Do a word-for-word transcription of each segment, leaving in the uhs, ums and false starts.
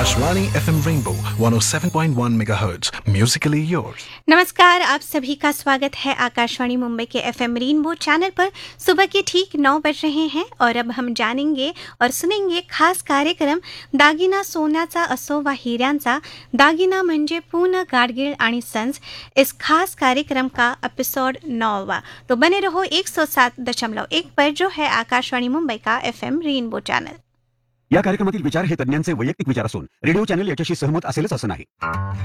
Akashvani F M rainbow one O seven point one megahertz, Musically yours. नमस्कार, आप सभी का स्वागत है आकाशवाणी मुंबई के एफ एम रेनबो चैनल पर। सुबह के ठीक नौ बज रहे हैं और अब हम जानेंगे और सुनेंगे खास कार्यक्रम दागिना सोन्याचा असो वा हिऱ्यांचा, दागिना म्हणजे पून गाडगीळ आणि सन्स। इस खास कार्यक्रम का एपिसोड नौवा। तो बने रहो एक सौ सात दशमलव एक पर, जो है आकाशवाणी मुंबई का एफ एम रेनबो चैनल। या कार्यक्रमातील विचार हे तज्ञांचे वैयक्तिक विचार असून रेडिओ चॅनल याच्याशी सहमत असेलच असं नाही।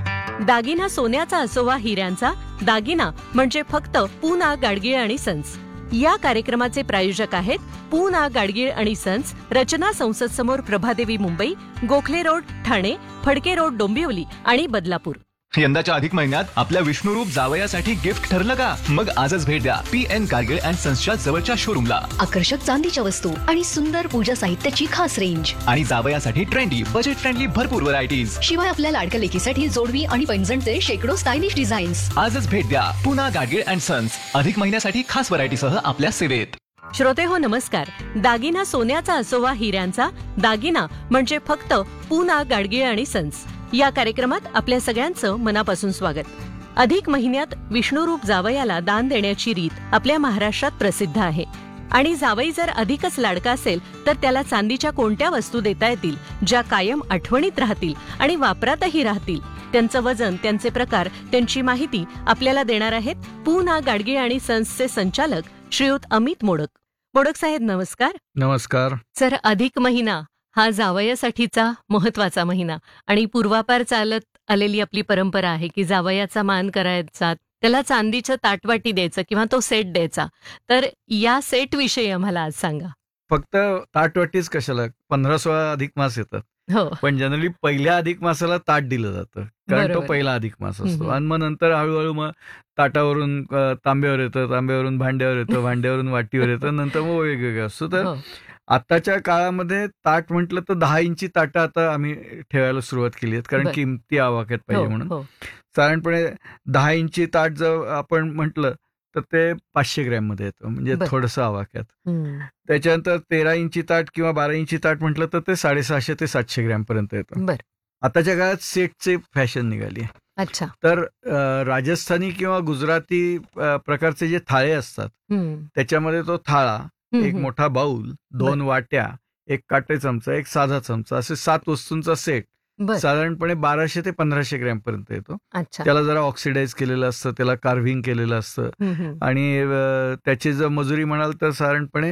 दागिना सोन्याचा असो वा हिऱ्यांचा, दागिना म्हणजे फक्त पूना गाडगीळ आणि सन्स। या कार्यक्रमाचे प्रायोजक आहेत पूना गाडगीळ आणि सन्स, रचना संसद समोर, प्रभादेवी मुंबई, गोखले रोड ठाणे, फडके रोड डोंबिवली आणि बदलापूर। यंदाच्या अधिक महिन्यात आपल्या विष्णुरूप जावयासाठी गिफ्ट ठरलं का? मग आजच भेट द्या पी एन गाडगीळ अँड सन्सच्या जवळच्या शोरूमला। आकर्षक चांदीच्या वस्तू आणि सुंदर पूजा साहित्याची खास रेंज आणि जावयासाठी ट्रेंडी, बजेट फ्रेंडली भरपूर व्हरायटीज। शिवाय आपल्या लाडक्या लेकीसाठी जोडवी आणि पैंजणचे शेकडो स्टायलिश डिझाईन्स। आजच भेट द्या पूना गाडगीळ अँड सन्स, अधिक महिन्यासाठी खास व्हरायटीसह आपल्या सेवेत। श्रोते हो नमस्कार। दागिना सोन्याचा असो वा हिऱ्यांचा, दागिना म्हणजे फक्त पूना गाडगीळ आणि सन्स। या कार्यक्रमात आपल्या सगळ्यांचं मनापासून स्वागत। अधिक महिन्यात विष्णुरूप जावयाला दान देण्याची रीत आपल्या महाराष्ट्रात प्रसिद्ध आहे आणि जावई जर अधिकच लाडका असेल तर त्याला चांदीच्या कोणत्या वस्तू देता येतील ज्या कायम आठवणीत राहतील आणि वापरातही राहतील, त्यांचं वजन, त्यांचे प्रकार, त्यांची माहिती आपल्याला देणार आहेत पूना गाडगीळ आणि सन्सचे संचालक श्रीयुत अमित मोडक। मोडक साहेब नमस्कार। नमस्कार सर, अधिक महिना हा जावयासाठीचा महत्वाचा महिना आणि पूर्वापार चालत आलेली आपली परंपरा आहे की जावयाचा मान करायचा, त्याला चांदीचं ताटवाटी द्यायचं किंवा तो सेट द्यायचा। तर या सेट विषयी आम्हाला आज सांगा। फक्त ताटवाटीच कशाला, पंधरा सोळा अधिक मास येतात, हो, पण जनरली पहिल्या अधिक मासाला ताट दिलं जातं कारण तो पहिला अधिक मास असतो। आणि मग नंतर हळूहळू मग ताटावरून तांब्यावर येतं, तांब्यावरून भांड्यावर येतं, भांड्यावरून वाटीवर येतं, नंतर मग वेगवेगळं असतं। तर आताच्या काळामध्ये ताट म्हटलं तर दहा इंची ताटं आता आम्ही ठेवायला सुरुवात केली आहेत, कारण किमती आवाक्यात पाहिजे म्हणून। साधारणपणे दहा इंची ताट जर आपण म्हटलं तर ते पाचशे ग्रॅम मध्ये येतं, म्हणजे थोडंसं आवाक्यात। त्याच्यानंतर तेरा इंची ताट किंवा बारा इंची ताट म्हटलं तर ते साडेसहाशे ते सातशे ग्रॅम पर्यंत येतं। आताच्या काळात सेटचे फॅशन निघाली आहे। अच्छा, तर राजस्थानी किंवा गुजराती प्रकारचे जे थाळे असतात त्याच्यामध्ये तो थाळा, एक मोठा बाऊल, दोन वाट्या, एक काटे चमचा, एक साधा चमचा, असे सात वस्तूंचा सेट साधारणपणे बाराशे ते पंधराशे ग्रॅम पर्यंत येतो। त्याला जरा ऑक्सिडाइज केलेलं असतं, त्याला कार्व्हिंग केलेलं असतं आणि त्याची जर मजुरी म्हणाल तर साधारणपणे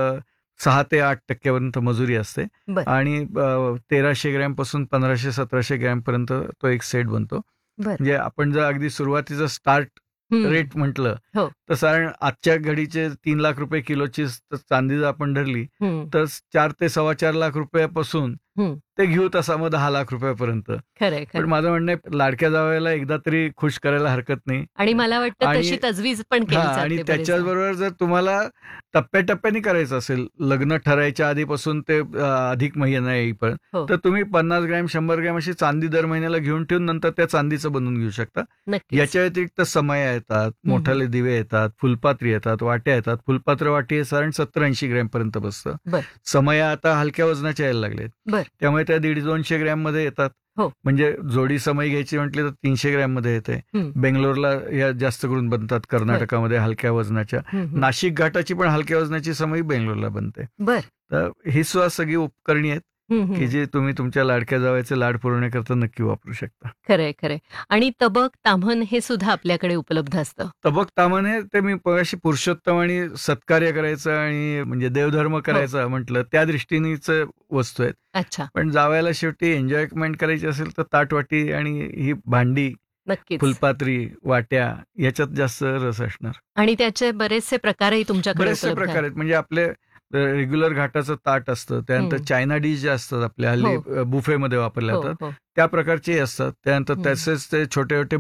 सहा ते आठ टक्क्यापर्यंत मजुरी असते आणि तेराशे ग्रॅम पासून पंधराशे सतराशे ग्रॅम पर्यंत तो एक सेट बनतो। म्हणजे आपण जर अगदी सुरुवातीचं स्टार्ट रेट म्हटलं तर साधारण आजच्या घडीचे तीन लाख रुपये किलोची चांदी जर आपण धरली तर चार ते सव्वा चार लाख रुपयापासून ते घेऊ तसा मग दहा लाख रुपयापर्यंत। पण माझं म्हणणं आहे, लाडक्या जावयाला एकदा तरी खुश करायला हरकत नाही आणि मला वाटतं तशी तजवीज पण केली जाते। आणि त्याच्याचबरोबर जर तुम्हाला टप्प्याटप्प्याने करायचं असेल, लग्न ठरायच्या आधीपासून ते अधिक महिना येईपर्यंत, तर तुम्ही पन्नास ग्रॅम शंभर ग्रॅम अशी चांदी दर महिन्याला घेऊन ठेवून नंतर त्या चांदीचं बनवून घेऊ शकता। याच्या व्यतिरिक्त समया येतात, मोठाले दिवे येतात, फुलपात्री येतात, वाट्या येतात। फुलपात्र वाटी हे साधारण सत्तर ऐंशी ग्रॅम पर्यंत बसतं। समया आता हलक्या वजनाच्या यायला लागलेत, त्यामुळे त्या दीड दोनशे ग्रॅम मध्ये येतात। म्हणजे जोडी समय घ्यायची म्हटली तर तीनशे ग्रॅम मध्ये येते। बेंगलोरला या जास्त करून बनतात, कर्नाटकामध्ये हलक्या वजनाच्या, नाशिक घाटाची पण हलक्या वजनाची समय बेंगलोरला बनते। तर ही सुद्धा सगळी उपकरणी आहेत की जे तुम्ही तुमच्या लाडक्या जावयाचे लाड पुरवण्याकरता नक्की वापरू शकता। खरंय खरंय। आणि तबक, ताम्हण हे सुद्धा आपल्याकडे उपलब्ध असतं। तबक, ताम्हण हे ते मी अशी पुरुषोत्तम आणि सत्कार्य करायचं आणि म्हणजे देवधर्म करायचा म्हटलं त्या दृष्टीनेच वस्तू आहेत। अच्छा, पण जावयाला शेवटी एन्जॉयमेंट करायची असेल तर ताटवाटी आणि ही भांडी, फुलपात्री, वाट्या याच्यात जास्त रस असणार। आणि त्याचे बरेचसे प्रकारही तुमच्याकडे बरेचसे प्रकार आहेत। म्हणजे आपले रेग्युलर घाटाचं ताट असतं, त्यानंतर चायना डिश जे असतात आपल्या हल्ली बुफेमध्ये वापरल्या जातात त्या प्रकारचे असतात, त्यानंतर तसेच ते छोटे छोटे